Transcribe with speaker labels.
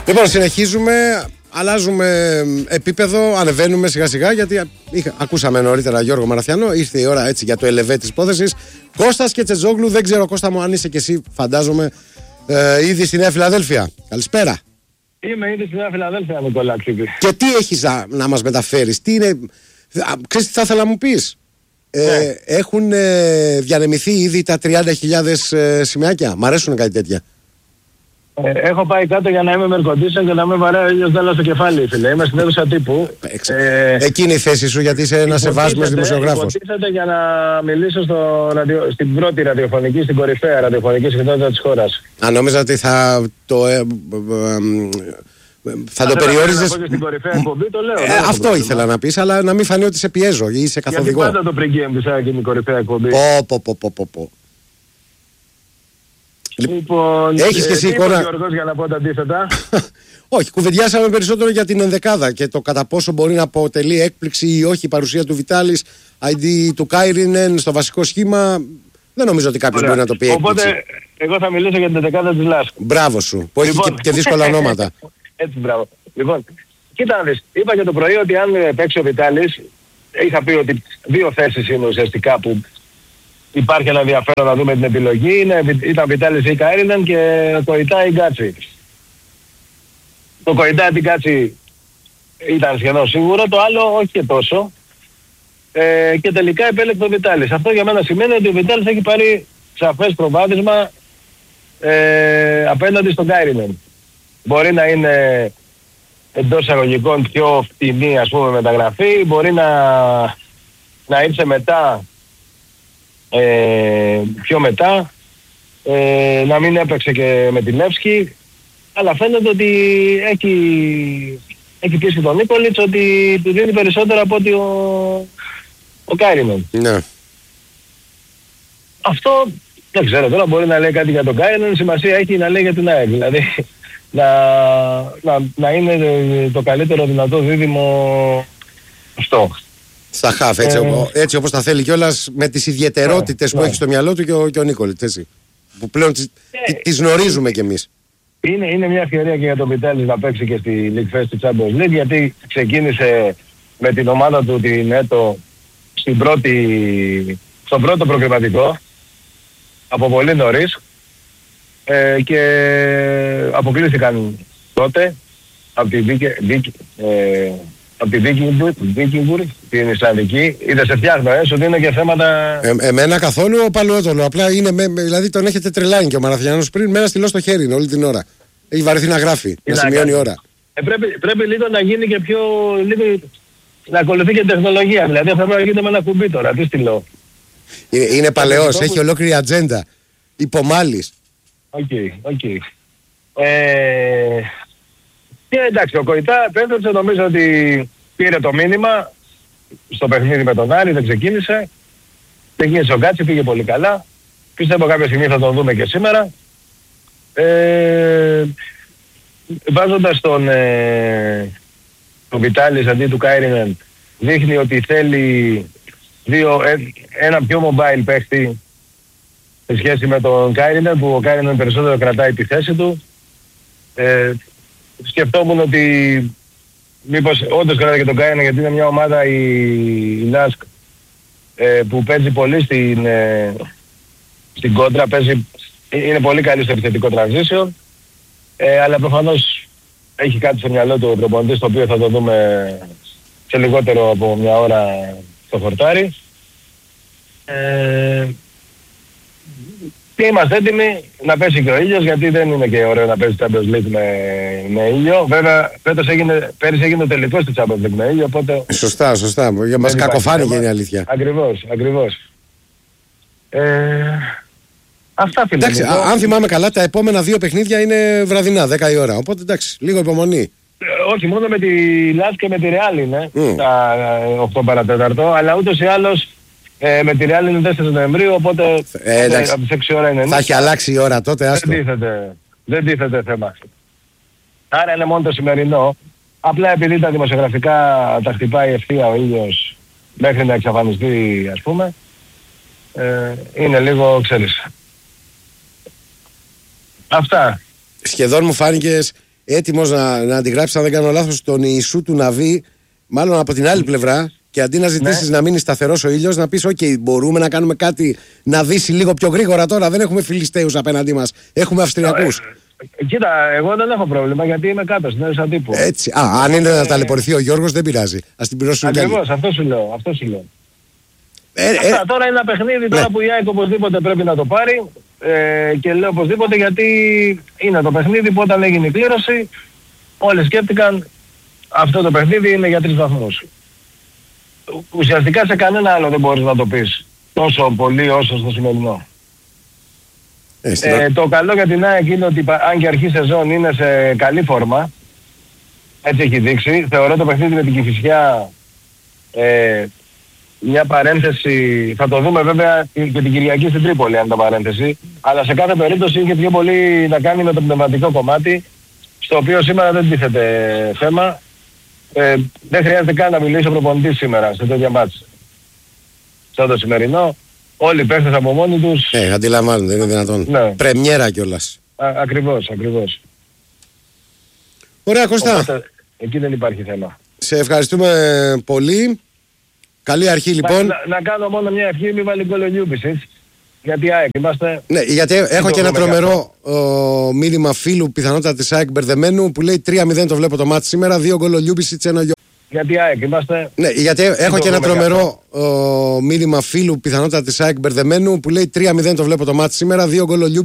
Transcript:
Speaker 1: Λοιπόν, συνεχίζουμε. Αλλάζουμε επίπεδο, ανεβαίνουμε σιγά σιγά γιατί ακούσαμε νωρίτερα Γιώργο Μαραθιανό. Ήρθε η ώρα έτσι για το ελεβέ της υπόθεσης. Κώστας και Τσετζόγλου, δεν ξέρω Κώστα μου αν είσαι και εσύ, φαντάζομαι, ήδη στη Νέα Φιλαδέλφια. Καλησπέρα.
Speaker 2: Είμαι ήδη στη Νέα Φιλαδέλφια, Νικόλα.
Speaker 1: Και τι έχεις να μας μεταφέρεις, τι είναι, ξέρεις τι θα ήθελα να μου πεις. Έχουν διανεμηθεί ήδη τα 30.000 σημαίακια, μ' αρέσουν κάτι τέτοια.
Speaker 2: Έχω πάει κάτω για να είμαι με air condition και να μην βαράει ο ήλιος δάλα στο κεφάλι, φίλε. Είμαι στην αίθουσα τύπου.
Speaker 1: Εκείνη η θέση σου, γιατί είσαι ένας ευάσμος δημοσιογράφος.
Speaker 2: Υποτίθεται για να μιλήσω στην πρώτη ραδιοφωνική, στην κορυφαία ραδιοφωνική συχνότητα της χώρας.
Speaker 1: Αν νόμιζα ότι θα το περιόριζες.
Speaker 2: Στην κορυφαία εκπομπή, το λέω.
Speaker 1: Αυτό ήθελα να πεις, αλλά να μην φανεί ότι σε πιέζω ή είσαι καθοδηγό.
Speaker 2: Γιατί πάντα το pre-game της η κορυφαία εκπομπή.
Speaker 1: Πω.
Speaker 2: Λοιπόν,
Speaker 1: έχεις και εσύ εικόνα.
Speaker 2: Γιώργος, για να πω τα αντίθετα.
Speaker 1: Όχι, κουβεντιάσαμε περισσότερο για την ενδεκάδα και το κατά πόσο μπορεί να αποτελεί έκπληξη ή όχι η παρουσία του Βιτάλης, ID του Κάιρινεν στο βασικό σχήμα. Δεν νομίζω ότι κάποιος μπορεί να το πει έκπληξη.
Speaker 2: Οπότε, εγώ θα μιλήσω για την ενδεκάδα της ΛΑΣΚ.
Speaker 1: Μπράβο σου, που έχει και δύσκολα ονόματα.
Speaker 2: Έτσι, μπράβο. Λοιπόν, κοίτα να δεις, είπα και το πρωί ότι αν παίξει ο Βιτάλης, είχα πει ότι δύο θέσεις είναι ουσιαστικά που υπάρχει ένα ενδιαφέρον να δούμε την επιλογή. Ήταν Βιτάλης ή Κάιρινεν και Κοϊτά ή Γκάτσι. Το Κοϊτά ή Γκάτσι ήταν σχεδόν σίγουρο, το άλλο όχι και τόσο. Και τελικά επέλεξε ο Βιτάλης. Αυτό για μένα σημαίνει ότι ο Βιτάλης έχει πάρει σαφές προβάδισμα απέναντι στον Κάιρινεν. Μπορεί να είναι εντός εισαγωγικών πιο φτηνή, ας πούμε, μεταγραφή, μπορεί να ήρθε μετά, πιο μετά, να μην έπαιξε και με την Νεύσκη, αλλά φαίνεται ότι έχει πείσει τον Νίκολιτς ότι του δίνει περισσότερο από ότι ο Κάιρινεν. Ναι. Αυτό δεν ξέρω, τώρα μπορεί να λέει κάτι για τον Κάιρινεν, σημασία έχει να λέει για την ΑΕΚ, δηλαδή να είναι το καλύτερο δυνατό δίδυμο αυτό. Στα
Speaker 1: χαφ, έτσι όπως τα θέλει κιόλας, με τις ιδιαιτερότητες που έχει στο μυαλό του και ο Νίκολιτς, έτσι. Που πλέον τις γνωρίζουμε κι εμείς.
Speaker 2: Είναι μια ευκαιρία και για τον Βιτάλης να παίξει και στη League Fest του Champions League, γιατί ξεκίνησε με την ομάδα του την ΕΤΟ στον πρώτο προκριματικό από πολύ νωρίς και αποκλείστηκαν τότε από τη Βίκινγκουρ, την Ισλανδική. Είδε σε φτιάχνω, σου δίνω και θέματα.
Speaker 1: Εμένα καθόλου ο Παλαιότολο. Απλά είναι, δηλαδή τον έχετε τρελάνει και ο Μαραθιανός πριν με ένα στυλό στο χέρι είναι όλη την ώρα. Έχει βαρεθεί να γράφει, να σημειώνει ώρα.
Speaker 2: Πρέπει λίγο να γίνει και πιο. Να ακολουθεί και τεχνολογία. Δηλαδή αυτό πρέπει να γίνεται με ένα κουμπί τώρα. Τι στυλό.
Speaker 1: Είναι παλαιός, έχει ολόκληρη ατζέντα. Υπομάλης.
Speaker 2: Οκ. Και εντάξει, ο Κοϊτά επέστρεψε, νομίζω ότι πήρε το μήνυμα στο παιχνίδι με τον Άρη, δεν ξεκίνησε. Ξεκίνησε ο Γκάτσι, πήγε πολύ καλά. Πιστεύω κάποια στιγμή θα τον δούμε και σήμερα. Βάζοντας τον Βιτάλης αντί του Κάιρινεν, δείχνει ότι θέλει ένα πιο mobile παίχτη σε σχέση με τον Κάιρινεν, που ο Κάιρινεν περισσότερο κρατάει τη θέση του. Σκεφτόμουν ότι μήπως όντως κρατάει και τον Κάιρινεν, γιατί είναι μια ομάδα η ΛΑΣΚ που παίζει πολύ στην κόντρα, είναι πολύ καλή στο επιθετικό transition, αλλά προφανώς έχει κάτι στο μυαλό του ο προπονητής, το οποίο θα το δούμε σε λιγότερο από μια ώρα στο χορτάρι. Και είμαστε έτοιμοι να πέσει και ο ήλιος, γιατί δεν είναι και ωραίο να παίζει Champions League με ήλιο. Βέβαια, πέρυσι έγινε το τελικό στη Champions League με ήλιο, οπότε...
Speaker 1: Σωστά. Για μας κακοφάνηκε είναι η αλήθεια.
Speaker 2: Ακριβώς. Αυτά, φίλε.
Speaker 1: Εντάξει, αν θυμάμαι καλά, τα επόμενα δύο παιχνίδια είναι βραδινά, 10 η ώρα. Οπότε εντάξει, λίγο υπομονή.
Speaker 2: Όχι, μόνο με τη ΛΑΣ και με τη Ρεάλ είναι τα 8 παρατέταρτο, αλλά ούτως ή άλλως με τη Ρεάλ είναι 4 Νοεμβρίου, οπότε από τις 6 ώρα είναι.
Speaker 1: Θα έχει αλλάξει η ώρα τότε, άστο.
Speaker 2: Δεν τίθεται θέμα. Άρα είναι μόνο το σημερινό. Απλά επειδή τα δημοσιογραφικά τα χτυπάει ευθεία ο ήλιος μέχρι να εξαφανιστεί, ας πούμε, είναι λίγο, ξέρεις. Αυτά.
Speaker 1: Σχεδόν μου φάνηκες έτοιμος να αντιγράψει, αν δεν κάνω λάθος, τον Ιησού του Ναβί, μάλλον από την άλλη πλευρά. Και αντί να ζητήσεις να μείνει σταθερός ο ήλιος, να πεις: OK, μπορούμε να κάνουμε κάτι να δύσει λίγο πιο γρήγορα τώρα. Δεν έχουμε Φιλιστέους απέναντί μας. Έχουμε Αυστριακούς.
Speaker 2: Κοίτα, εγώ δεν έχω πρόβλημα γιατί είμαι κάτω στην αίθουσα τύπου.
Speaker 1: Έτσι. Αν είναι να ταλαιπωρηθεί ο Γιώργος, δεν πειράζει. Ας την πληρώσουν.
Speaker 2: Ακριβώς, αυτό σου λέω. Τώρα είναι ένα παιχνίδι τώρα που η ΑΕΚ οπωσδήποτε πρέπει να το πάρει. Και λέω οπωσδήποτε γιατί είναι το παιχνίδι που όταν έγινε η κλήρωση, όλοι σκέφτηκαν αυτό το παιχνίδι είναι για 3 βαθμούς. Ουσιαστικά σε κανένα άλλο δεν μπορείς να το πεις τόσο πολύ όσο στο σημερινό. Το καλό για την ΑΕΚ είναι ότι αν και αρχή σεζόν είναι σε καλή φόρμα, έτσι έχει δείξει. Θεωρώ το παιχνίδι με την Κηφισιά μια παρένθεση, θα το δούμε βέβαια και την Κυριακή στην Τρίπολη αν τα παρένθεση, αλλά σε κάθε περίπτωση είχε πιο πολύ να κάνει με το πνευματικό κομμάτι, στο οποίο σήμερα δεν τίθεται θέμα. Δεν χρειάζεται καν να μιλήσει ο προπονητής σήμερα σε τέτοια μάτς. Σαν το σημερινό, όλοι οι παίχτες από μόνοι τους...
Speaker 1: αντιλαμβάνονται, είναι δυνατόν.
Speaker 2: Ναι.
Speaker 1: Πρεμιέρα κιόλας.
Speaker 2: Ακριβώς.
Speaker 1: Ωραία, Κώστα.
Speaker 2: Οπότε, εκεί δεν υπάρχει θέμα.
Speaker 1: Σε ευχαριστούμε πολύ. Καλή αρχή λοιπόν.
Speaker 2: Να κάνω μόνο μια ευχή, μην βάλει γκολ ο Λιούμπισιτς. Γιατί ΑΕΚ είμαστε...
Speaker 1: Ναι, γιατί έχω και ένα τρομερό μήνυμα φίλου πιθανότατα της ΑΕΚ μπερδεμένου που λέει 3-0 το βλέπω το μάτι σήμερα, 2 γκολ ο Λιούμπισιτς, 1 ο Γιώργος.
Speaker 2: Γιατί ΑΕΚ είμαστε...
Speaker 1: Ναι, γιατί έχω και ένα τρομερό μήνυμα φίλου πιθανότατα της ΑΕΚ μπερδεμένου που λέει 3-0 το βλέπω το μάτι σήμερα, 2 γκολ ο Λιούμπισιτς.